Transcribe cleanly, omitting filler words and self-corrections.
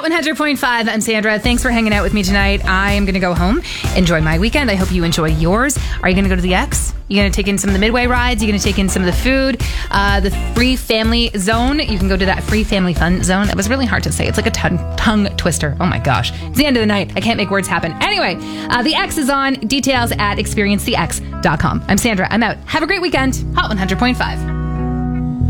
100.5. I'm Sandra. Thanks for hanging out with me tonight. I am going to go home, enjoy my weekend. I hope you enjoy yours. Are you going to go to the X? You're going to take in some of the Midway rides. You're going to take in some of the food. The free family zone. You can go to that free family fun zone. That was really hard to say. It's like a tongue twister. Oh my gosh. It's the end of the night. I can't make words happen. Anyway, the X is on. Details at experiencethex.com. I'm Sandra. I'm out. Have a great weekend. Hot 100.5.